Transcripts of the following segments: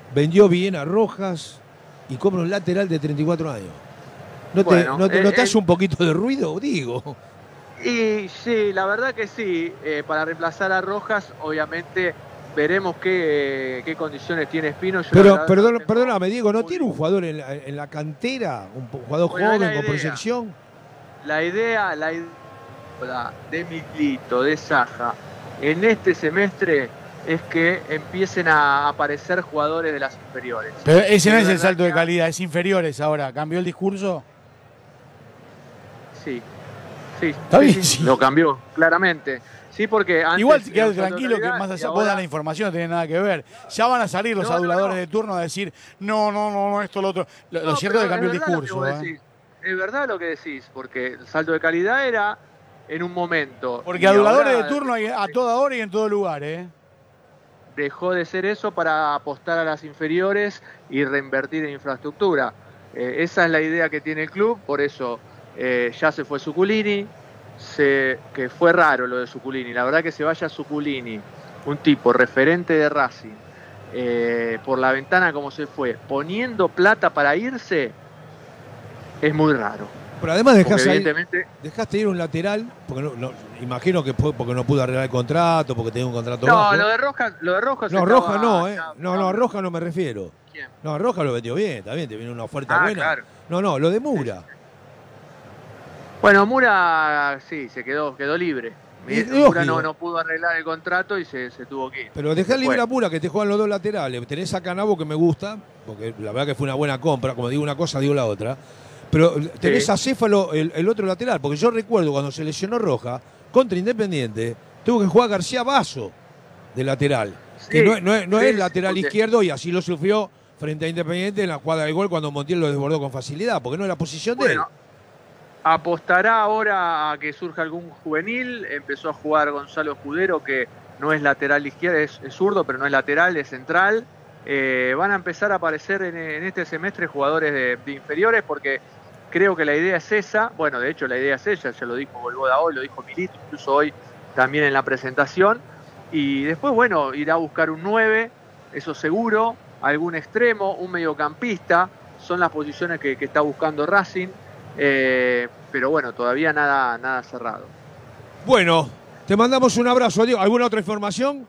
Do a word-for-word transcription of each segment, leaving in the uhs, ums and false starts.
vendió bien a Rojas y compra un lateral de treinta y cuatro años. ¿No te, Bueno, no te, eh, ¿no te eh, hace un poquito de ruido? Digo. Y sí, la verdad que sí. Eh, para reemplazar a Rojas, obviamente veremos qué, qué condiciones tiene Espino. Yo la Pero, verdad no lo perdón, tengo perdóname, Diego, ¿no muy tiene un bien. jugador en la, en la cantera? Un jugador Bueno, es joven la con idea. proyección. La idea, la idea de Milito, de Saja, en este semestre es que empiecen a aparecer jugadores de las inferiores. Pero ese Es no es el verdad salto que de calidad, es inferiores ahora. ¿Cambió el discurso? sí, sí, Está sí, bien, sí, sí. lo cambió, claramente. Sí, porque antes Igual era quédate un salto de tranquilo que calidad más y allá vos das ahora... la información, no tiene nada que ver. Ya van a salir los No, no, aduladores no. de turno a decir, no, no, no, no, esto, lo otro. Lo, lo No, cierto es que pero es cambió el verdad lo que vos discurso, ¿eh? decís. Es verdad lo que decís, porque el salto de calidad era en un momento. Porque Y aduladores de ahora turno hay a toda hora y en todo lugar, ¿eh? dejó de ser eso para apostar a las inferiores y reinvertir en infraestructura. Eh, esa es la idea que tiene el club, por eso eh, ya se fue Suculini, se, que fue raro lo de Suculini. La verdad que se vaya Suculini, un tipo referente de Racing, eh, por la ventana como se fue, poniendo plata para irse, es muy raro. Pero además dejaste, Porque ahí, evidentemente... dejaste ir un lateral, porque no, no, imagino que fue porque no pudo arreglar el contrato, porque tenía un contrato No, bajo. lo de Rojas, lo de Rojas No, estaba, Roja no, ¿eh? ya, No, ya no, a habló. Roja no me refiero. ¿Quién? No, a Roja lo vendió bien, también te viene una oferta Ah, buena. claro. No, no, lo de Mura. Bueno, Mura sí, se quedó, quedó libre. Es Mura no, lógico. no pudo arreglar el contrato y se, se tuvo que ir. Pero dejá Se libre fue. a Mura, que te juegan los dos laterales. Tenés a Canavo, que me gusta, porque la verdad que fue una buena compra. Como digo una cosa, digo la otra. Pero tenés Sí. a Céfalo, el, el otro lateral, porque yo recuerdo cuando se lesionó Roja, contra Independiente, tuvo que jugar García Basso de lateral. Sí, que no, no- no sí, es lateral porque- izquierdo y así lo sufrió frente a Independiente en la jugada del gol cuando Montiel lo desbordó con facilidad, porque no es la posición de él. Bueno, apostará ahora a que surja algún juvenil. Empezó a jugar Gonzalo Escudero, que no es lateral izquierdo, es, es zurdo, pero no es lateral, es central. Eh, van a empezar a aparecer en, en este semestre jugadores de, de inferiores, porque creo que la idea es esa. Bueno, de hecho la idea es ella, ya lo dijo Volvoda hoy, lo dijo Milito, incluso hoy también en la presentación. Y después, bueno, irá a buscar un nueve, eso seguro, algún extremo, un mediocampista, son las posiciones que, que está buscando Racing. Eh, pero bueno, todavía nada, nada cerrado. Bueno, te mandamos un abrazo, Diego. ¿Alguna otra información?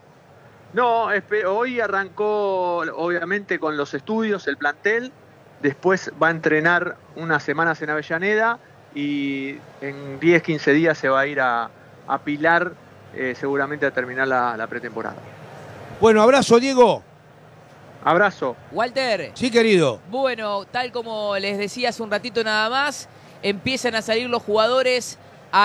No, hoy arrancó obviamente con los estudios, el plantel, después va a entrenar unas semanas en Avellaneda y en diez, quince días se va a ir a, a Pilar, eh, seguramente a terminar la, la pretemporada. Bueno, abrazo, Diego. Abrazo. Walter. Sí, querido. Bueno, tal como les decía hace un ratito nada más, empiezan a salir los jugadores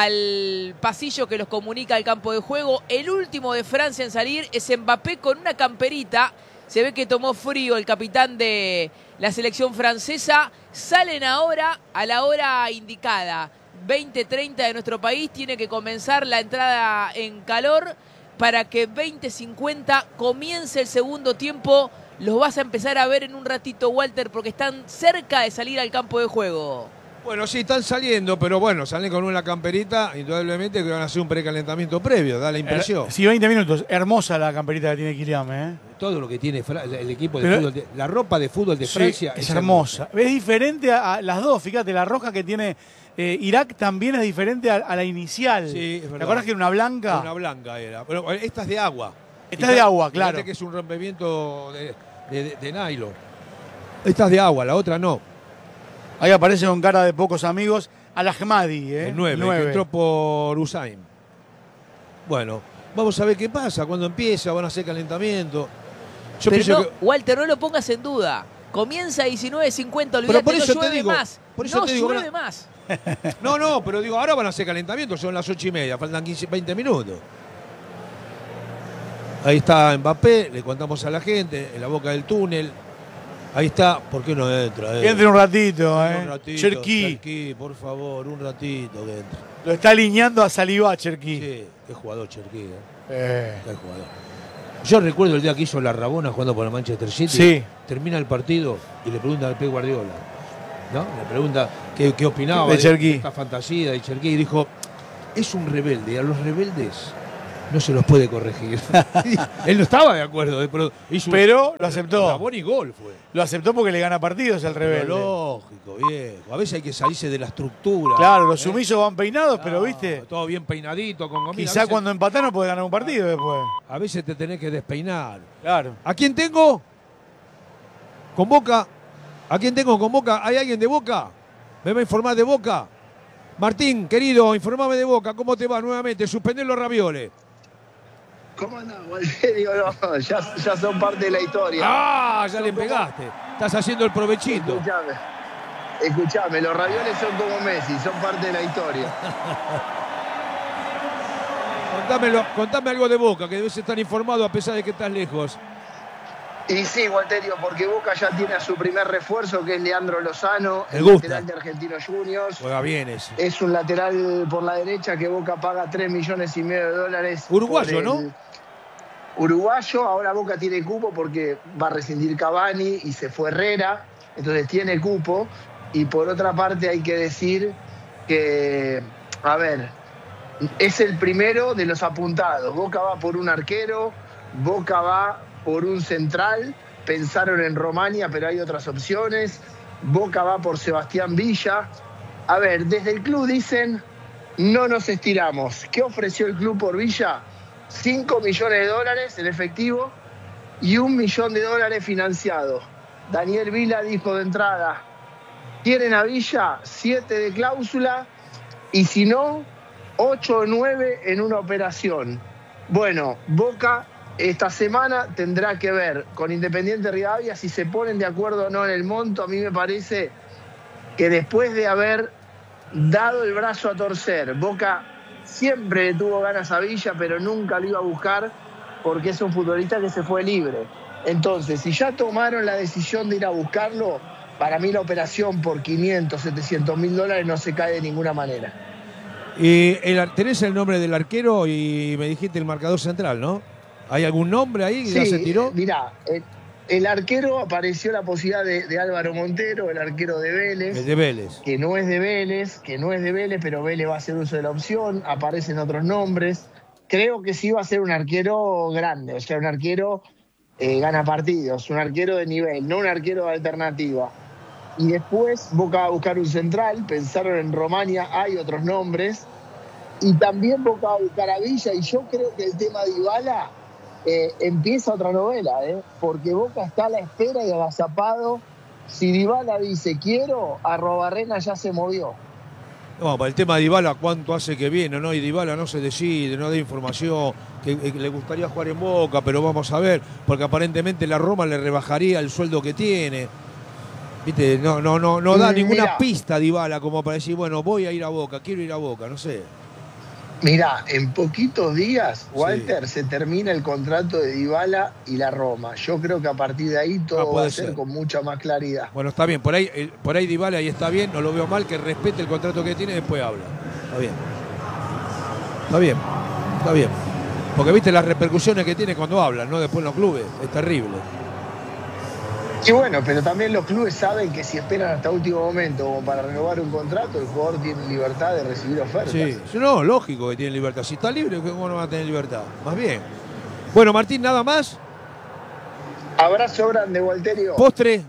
al pasillo que los comunica al campo de juego. El último de Francia en salir es Mbappé con una camperita. Se ve que tomó frío el capitán de la selección francesa. Salen ahora a la hora indicada. veinte treinta de nuestro país. Tiene que comenzar la entrada en calor para que veinte cincuenta comience el segundo tiempo. Los vas a empezar a ver en un ratito, Walter, porque están cerca de salir al campo de juego. Bueno, sí, están saliendo, pero bueno, salen con una camperita, indudablemente que van a hacer un precalentamiento previo, da la impresión. Eh, sí, veinte minutos. Hermosa la camperita que tiene Kylian, ¿eh? Todo lo que tiene el equipo de Pero, fútbol, de, la ropa de fútbol de sí, Francia es, es hermosa. hermosa. Es diferente a, a las dos, fíjate, la roja que tiene eh, Irak también es diferente a, a la inicial. Sí, es verdad. ¿Te acuerdas que era una blanca? Era una blanca era. Pero esta es de agua. Esta es de agua, claro. Fíjate que es un rompimiento de, de, de, de nylon. Esta es de agua, la otra no. Ahí aparece con cara de pocos amigos Al-Ahmadi, ¿eh? El nueve, que entró por Usain. Bueno, vamos a ver qué pasa. Cuando empieza, van a hacer calentamiento. Yo Pero no, que... Walter, no lo pongas en duda. Comienza a diecinueve cincuenta, olvídate, por eso no te llueve digo, más. por eso no te digo, llueve no, más. No, no, pero digo, ahora van a hacer calentamiento, son las ocho y media, faltan quince, veinte minutos. Ahí está Mbappé, le contamos a la gente, en la boca del túnel. Ahí está, ¿por qué no entra? Eh? Que entre un ratito, ¿eh? Un ratito, Cherquí. Cherquí, por favor, un ratito que entre. Lo está alineando a Saliba, Cherquí. Sí, qué jugador Cherquí, ¿eh? Eh. Qué jugador. Yo recuerdo el día que hizo la Rabona jugando por el Manchester City. Sí. Termina el partido y le pregunta al Pep Guardiola, ¿no? Le pregunta qué, qué opinaba de, de, Cherquí. de esta fantasía de Cherquí y dijo, es un rebelde, a los rebeldes No se los puede corregir. Él no estaba de acuerdo, pero hizo pero lo aceptó. Un y gol fue. Lo aceptó porque le gana partidos al rebelde. Pero lógico, viejo. A veces hay que salirse de la estructura. Claro, los ¿eh? sumisos van peinados, Ah, pero viste. Todo bien peinadito, con comida. Quizá veces, cuando empatás no podés ganar un partido después. A veces te tenés que despeinar. Claro. ¿A quién tengo? Con Boca. ¿A quién tengo con Boca? ¿Hay alguien de Boca? ¿Me va a informar de Boca? Martín, querido, informame de Boca. ¿Cómo te va nuevamente? Suspender los ravioles. ¿Cómo andás, Walterio? No, ya, ya son parte de la historia. ¡Ah! Ya le pegaste. Estás haciendo el provechito. Escuchame, escuchame, los ravioles son como Messi, son parte de la historia. Contámelo, contame algo de Boca, que debes estar informado a pesar de que estás lejos. Y sí, Walterio, porque Boca ya tiene a su primer refuerzo, que es Leandro Lozano, Me el gusta. lateral de Argentinos Juniors. Juega bien ese. Es un lateral por la derecha que Boca paga tres millones y medio de dólares. Uruguayo, por el ¿no? Uruguayo, ahora Boca tiene cupo porque va a rescindir Cavani y se fue Herrera, entonces tiene cupo. Y por otra parte hay que decir que, a ver, es el primero de los apuntados. Boca va por un arquero, Boca va por un central, pensaron en Romania, pero hay otras opciones. Boca va por Sebastián Villa. A ver, desde el club dicen, no nos estiramos. ¿Qué ofreció el club por Villa? cinco millones de dólares en efectivo y un millón de dólares financiado. Daniel Vila dijo de entrada, quieren a Villa, siete de cláusula y si no, ocho o nueve en una operación. Bueno, Boca esta semana tendrá que ver con Independiente Rivadavia si se ponen de acuerdo o no en el monto. A mí me parece que después de haber dado el brazo a torcer, Boca siempre le tuvo ganas a Villa, pero nunca lo iba a buscar porque es un futbolista que se fue libre. Entonces, si ya tomaron la decisión de ir a buscarlo, para mí la operación por quinientos, setecientos mil dólares no se cae de ninguna manera. Y el, tenés el nombre del arquero y me dijiste el marcador central, ¿no? ¿Hay algún nombre ahí que Sí, ya se tiró? Mirá, el, el arquero apareció la posibilidad de, de Álvaro Montero, el arquero de Vélez. El de Vélez. Que no es de Vélez, que no es de Vélez, pero Vélez va a hacer uso de la opción, aparecen otros nombres. Creo que sí va a ser un arquero grande, o sea, un arquero eh, gana partidos, un arquero de nivel, no un arquero de alternativa. Y después Boca va a buscar un central, pensaron en Romania, hay otros nombres. Y también Boca va a buscar a Villa, y yo creo que el tema de Dybala eh, empieza otra novela, ¿eh? Porque Boca está a la espera y agazapado. Si Dybala dice quiero, Arrobarrena ya se movió. No, para el tema de Dybala, cuánto hace que viene, ¿no? Y Dybala no se decide, no da información, que, que le gustaría jugar en Boca, pero vamos a ver, porque aparentemente la Roma le rebajaría el sueldo que tiene. Viste, no, no, no, no da Mm, ninguna mirá. pista a Dybala como para decir, bueno, voy a ir a Boca, quiero ir a Boca, no sé. Mirá, en poquitos días, Walter, sí, se termina el contrato de Dybala y la Roma. Yo creo que a partir de ahí todo Ah, va puede a ser ser. con mucha más claridad. Bueno, está bien, por ahí, el- por ahí Dybala ahí está bien, no lo veo mal, que respete el contrato que tiene y después habla. Está bien. Está bien, está bien. Porque viste las repercusiones que tiene cuando hablan, ¿no? Después en los clubes, es terrible. Y bueno, pero también los clubes saben que si esperan hasta último momento como para renovar un contrato, el jugador tiene libertad de recibir ofertas. Sí, sí, no, lógico que tiene libertad. Si está libre, ¿cómo no va a tener libertad? Más bien. Bueno, Martín, ¿nada más? Abrazo grande, Walterio. ¿Postre?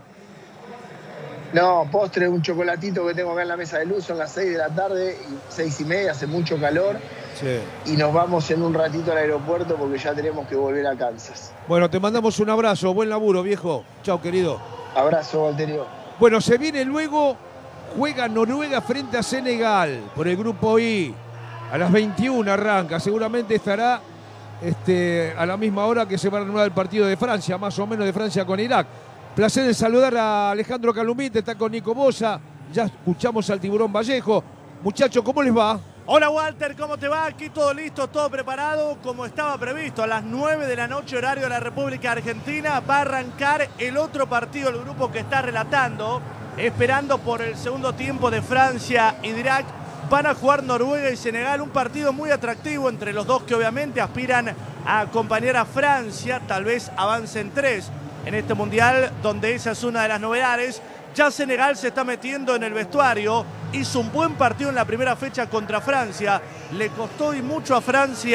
No, postre, un chocolatito que tengo acá en la mesa de luz, son las seis de la tarde, y seis y media, hace mucho calor. Sí. Y nos vamos en un ratito al aeropuerto porque ya tenemos que volver a Kansas. Bueno, te mandamos un abrazo, buen laburo, viejo. Chao, querido. Abrazo, Walterio. Bueno, se viene luego, juega Noruega frente a Senegal por el grupo I. A las veintiuna arranca, seguramente estará este, a la misma hora que se va a reanudar el partido de Francia, más o menos de Francia con Irak. Placer en saludar a Alejandro Calumite, está con Nico Bosa, ya escuchamos al Tiburón Vallejo. Muchachos, ¿cómo les va? Hola Walter, ¿cómo te va? Aquí todo listo, todo preparado, como estaba previsto. A las nueve de la noche, horario de la República Argentina, va a arrancar el otro partido del grupo que está relatando, esperando por el segundo tiempo de Francia y de Irak. Van a jugar Noruega y Senegal, un partido muy atractivo entre los dos que obviamente aspiran a acompañar a Francia, tal vez avancen tres en este Mundial, donde esa es una de las novedades. Ya Senegal se está metiendo en el vestuario, hizo un buen partido en la primera fecha contra Francia, le costó y mucho a Francia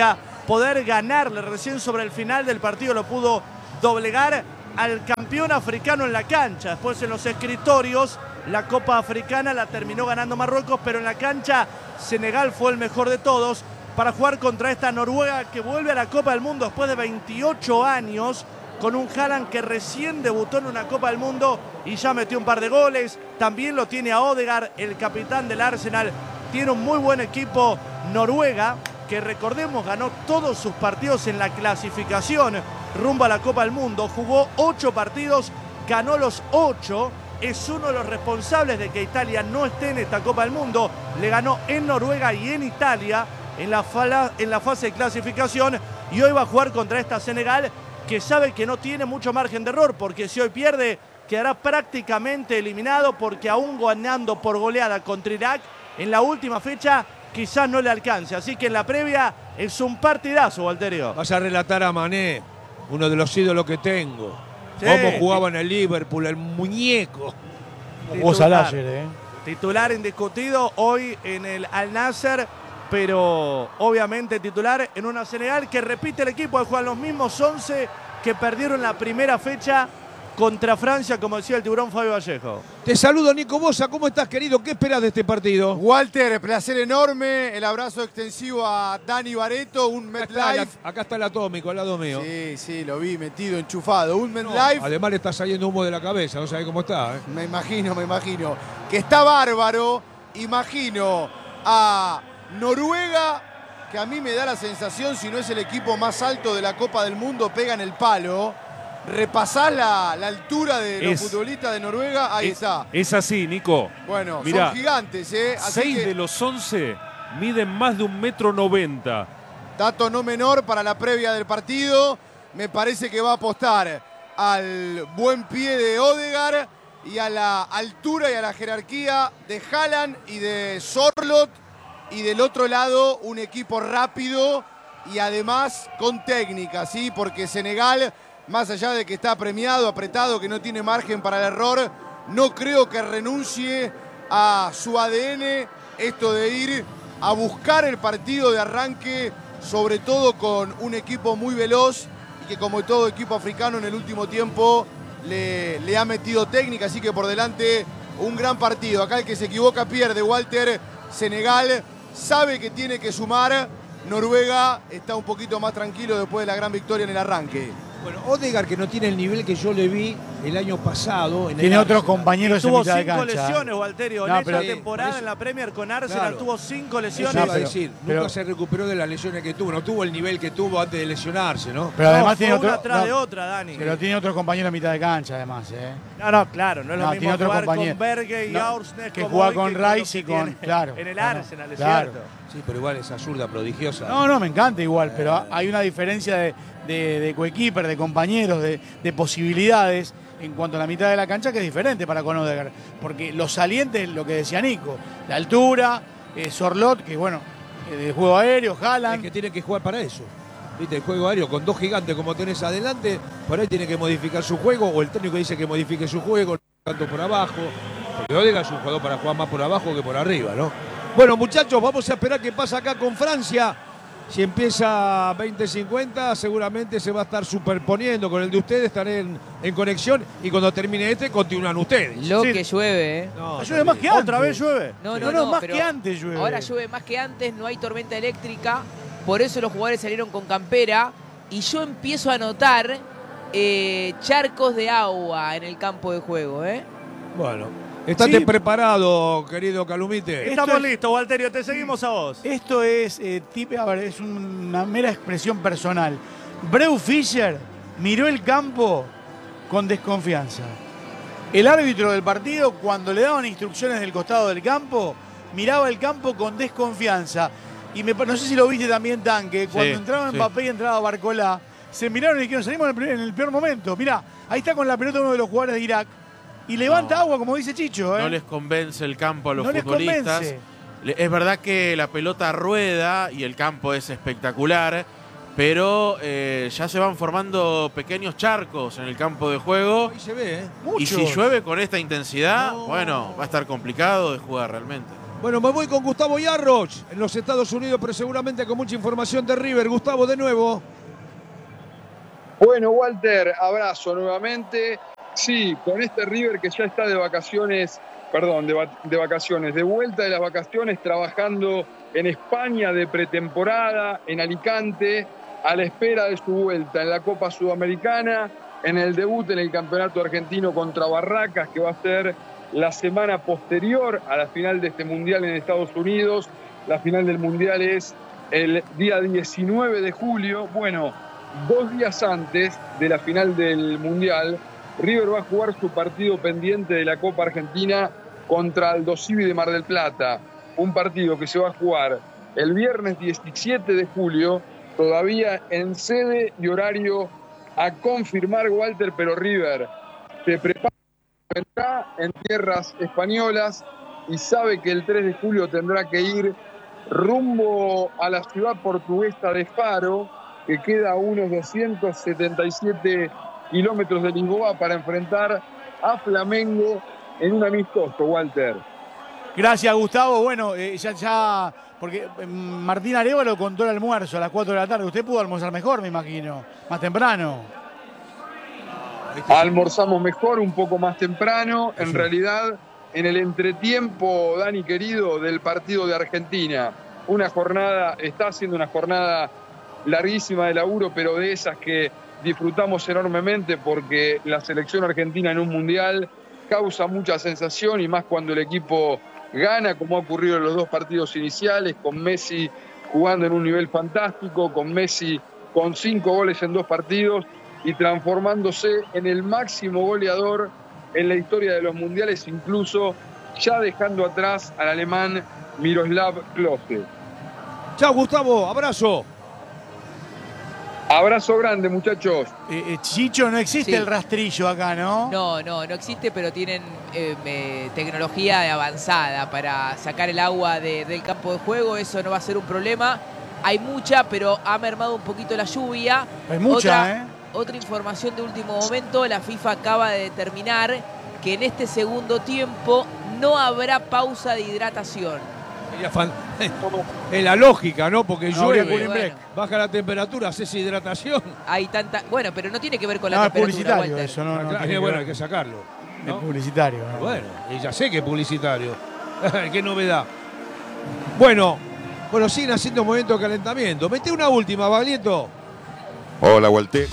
poder ganarle. Recién sobre el final del partido lo pudo doblegar al campeón africano en la cancha. Después en los escritorios la Copa Africana la terminó ganando Marruecos, pero en la cancha Senegal fue el mejor de todos para jugar contra esta Noruega que vuelve a la Copa del Mundo después de veintiocho años, con un Haaland que recién debutó en una Copa del Mundo y ya metió un par de goles. También lo tiene a Odegaard, el capitán del Arsenal. Tiene un muy buen equipo Noruega, que recordemos ganó todos sus partidos en la clasificación rumbo a la Copa del Mundo. Jugó ocho partidos, ganó los ocho. Es uno de los responsables de que Italia no esté en esta Copa del Mundo. Le ganó en Noruega y en Italia en la, fala, en la fase de clasificación. Y hoy va a jugar contra esta Senegal, que sabe que no tiene mucho margen de error, porque si hoy pierde quedará prácticamente eliminado, porque aún ganando por goleada contra Irak en la última fecha quizás no le alcance. Así que en la previa es un partidazo, Walterio. Vas a relatar a Mané, uno de los ídolos que tengo. Sí. Cómo jugaba en el Liverpool, el muñeco. Jugó Salayer, ¿eh? Titular indiscutido hoy en el Al Nassr, pero obviamente titular en una Senegal que repite el equipo, que juegan los mismos once que perdieron la primera fecha contra Francia, como decía el tiburón Fabio Vallejo. Te saludo, Nico Bosa. ¿Cómo estás, querido? ¿Qué esperas de este partido? Walter, placer enorme. El abrazo extensivo a Dani Barreto, un MetLife. Acá, está, acá está el atómico, al lado mío. Sí, sí, lo vi metido, enchufado. Un MetLife. No, además le está saliendo humo de la cabeza, no sabés cómo está, ¿eh? Me imagino, me imagino. Que está bárbaro. Imagino a Noruega, que a mí me da la sensación, si no es el equipo más alto de la Copa del Mundo, pega en el palo. Repasás la, la altura de los es, futbolistas de Noruega, ahí es, está. Es así, Nico. Bueno, mirá, son gigantes, ¿eh? Así seis que, de los once miden más de un metro noventa. dato no menor para la previa del partido. Me parece que va a apostar al buen pie de Odegaard y a la altura y a la jerarquía de Haaland y de Sorloth. Y del otro lado, un equipo rápido y además con técnica, ¿sí? Porque Senegal, más allá de que está premiado, apretado, que no tiene margen para el error, no creo que renuncie a su A D N, esto de ir a buscar el partido de arranque, sobre todo con un equipo muy veloz y que, como todo equipo africano, en el último tiempo le, le ha metido técnica, así que por delante un gran partido. Acá el que se equivoca pierde, Walter. Senegal sabe que tiene que sumar. Noruega está un poquito más tranquilo después de la gran victoria en el arranque. Bueno, Odegaard, que no tiene el nivel que yo le vi el año pasado. En tiene el otros Arsenal. compañeros en Tuvo mitad de cinco cancha. lesiones, Walterio. No, en pero- esta temporada eso- en la Premier con Arsenal Claro. tuvo cinco Eso lesiones. iba a pero- decir, pero- nunca se recuperó de las lesiones que tuvo, no tuvo el nivel que tuvo antes de lesionarse, ¿no? Pero No, además fue tiene una otro. atrás no, de otra, Dani. Pero tiene otro compañero en mitad de cancha, además, ¿eh? No, no, claro, no es No, lo tiene mismo otro jugar compañero. con Berge y No, Aursnes que como juega hoy con que lo Rice que y con- tiene claro, en el claro, Arsenal, es claro. cierto. Sí, pero igual esa zurda prodigiosa. No, no, me encanta igual, pero hay una diferencia de, de, de coequiper, de compañeros, de, de posibilidades en cuanto a la mitad de la cancha que es diferente para con Odegaard. Porque los salientes, lo que decía Nico, la altura, eh, Sorloth, que bueno, eh, del juego aéreo, Es Haaland. que tiene que jugar para eso. Viste, el juego aéreo con dos gigantes como tenés adelante, por ahí tiene que modificar su juego, o el técnico dice que modifique su juego, tanto por abajo. Porque Odegaard es un jugador para jugar más por abajo que por arriba, ¿no? Bueno, muchachos, vamos a esperar qué pasa acá con Francia. Si empieza veinte cincuenta, seguramente se va a estar superponiendo con el de ustedes, estaré en, en conexión y cuando termine este, continúan ustedes. Lo Sí. que llueve, ¿eh? No, Llueve más que antes. ¿Otra vez llueve? No, No, no, no, no, más pero que antes llueve. Ahora llueve más que antes, no hay tormenta eléctrica, por eso los jugadores salieron con campera y yo empiezo a notar eh, charcos de agua en el campo de juego, ¿eh? Bueno, estate Sí. preparado, querido Calumite. Estamos es- listos, Walterio, te seguimos a vos. Esto es, eh, tip- a ver, es una mera expresión personal. Breu Fischer miró el campo con desconfianza. El árbitro del partido, cuando le daban instrucciones del costado del campo, miraba el campo con desconfianza. Y me, pa- no sé si lo viste también, Tanque, cuando Sí, entraba sí. Mbappé y entraba Barcolá, se miraron y dijeron, salimos en el, primer- en el peor momento. Mirá, ahí está con la pelota uno de los jugadores de Irak y levanta No. agua, como dice Chicho. ¿eh? No les convence el campo a los No les futbolistas. convence. Le- Es verdad que la pelota rueda y el campo es espectacular, pero eh, ya se van formando pequeños charcos en el campo de juego. Ahí se ve, ¿eh? Y Muchos. si llueve con esta intensidad, No. bueno, va a estar complicado de jugar realmente. Bueno, me voy con Gustavo Yarroch en los Estados Unidos, pero seguramente con mucha información de River. Gustavo, de nuevo. Bueno, Walter, abrazo nuevamente. Sí, con este River que ya está de vacaciones, perdón, de, va- de vacaciones, de vuelta de las vacaciones, trabajando en España de pretemporada, en Alicante, a la espera de su vuelta en la Copa Sudamericana, en el debut en el Campeonato Argentino contra Barracas, que va a ser la semana posterior a la final de este Mundial en Estados Unidos. La final del Mundial es el día diecinueve de julio. Bueno, dos días antes de la final del Mundial, River va a jugar su partido pendiente de la Copa Argentina contra Aldo Civi de Mar del Plata. Un partido que se va a jugar el viernes diecisiete de julio, todavía en sede y horario a confirmar, Walter, pero River se prepara en tierras españolas y sabe que el tres de julio tendrá que ir rumbo a la ciudad portuguesa de Faro, que queda a unos doscientos setenta y siete kilómetros de Lisboa, para enfrentar a Flamengo en un amistoso, Walter. Gracias, Gustavo. Bueno, eh, ya, ya, porque eh, Martín Arévalo contó el almuerzo a las cuatro de la tarde. Usted pudo almorzar mejor, me imagino, más temprano. Almorzamos mejor, un poco más temprano. En realidad, en el entretiempo, Dani querido, del partido de Argentina. Una jornada, está siendo una jornada larguísima de laburo, pero de esas que disfrutamos enormemente, porque la selección argentina en un mundial causa mucha sensación, y más cuando el equipo gana, como ha ocurrido en los dos partidos iniciales, con Messi jugando en un nivel fantástico, con Messi con cinco goles en dos partidos y transformándose en el máximo goleador en la historia de los mundiales, incluso ya dejando atrás al alemán Miroslav Klose. Chao, Gustavo, abrazo. Abrazo grande, muchachos. Eh, eh, Chicho, no existe Sí. el rastrillo acá, ¿no? No, no, no existe, pero tienen eh, eh, tecnología avanzada para sacar el agua de- del campo de juego. Eso no va a ser un problema. Hay mucha, pero ha mermado un poquito la lluvia. Hay mucha, otra, ¿eh? Otra información de último momento, la FIFA acaba de determinar que en este segundo tiempo no habrá pausa de hidratación. Sería fan- Es la lógica, ¿no? Porque No habría llueve, cooling break. baja la temperatura, haces hidratación. Hay tanta, bueno, pero no tiene que ver con la No, es temperatura, publicitario Walter. eso, no, Ah, no claro, tiene eh, que bueno, ver. hay que sacarlo. Es ¿no? publicitario. ¿no? Bueno, y ya sé que es publicitario. Qué novedad. Bueno, bueno, siguen haciendo movimientos de calentamiento. Mete una última, Baglietto. Hola, Walter.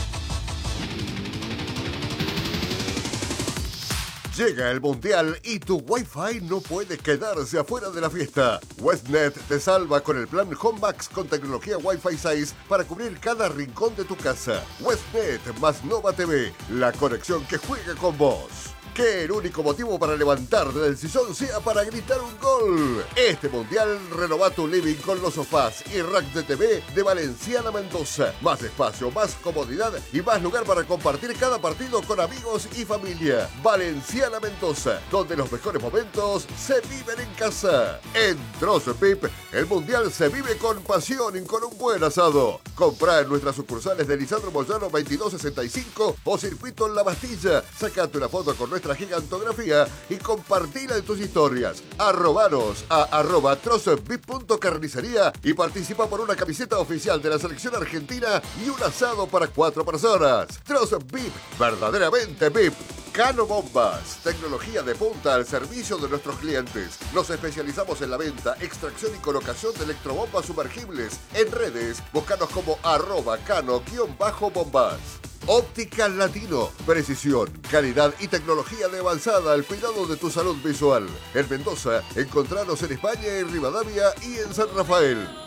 Llega el Mundial y tu Wi-Fi no puede quedarse afuera de la fiesta. Westnet te salva con el plan Home Max con tecnología Wi-Fi seis para cubrir cada rincón de tu casa. Westnet más Nova T V, la conexión que juega con vos. Que el único motivo para levantarte del sillón sea para gritar un gol. Este Mundial renova tu living con los sofás y rack de T V de Valenciana Mendoza. Más espacio, más comodidad y más lugar para compartir cada partido con amigos y familia. Valenciana Mendoza, donde los mejores momentos se viven en casa. En Trozo V I P, el Mundial se vive con pasión y con un buen asado. Comprá en nuestras sucursales de Lisandro Moyano veintidós sesenta y cinco o Circuito en La Bastilla. Sacate una foto con nuestra gigantografía y compartila en tus historias. Arrobanos a arroba trozovip.carnicería y participa por una camiseta oficial de la selección argentina y un asado para cuatro personas. Trozo V I P, verdaderamente V I P. Cano Bombas, tecnología de punta al servicio de nuestros clientes. Nos especializamos en la venta, extracción y colocación de electrobombas sumergibles. En redes, búscanos como arroba cano-bombas. Óptica Latino, precisión, calidad y tecnología de avanzada al cuidado de tu salud visual. En Mendoza, encontranos en España, en Rivadavia y en San Rafael.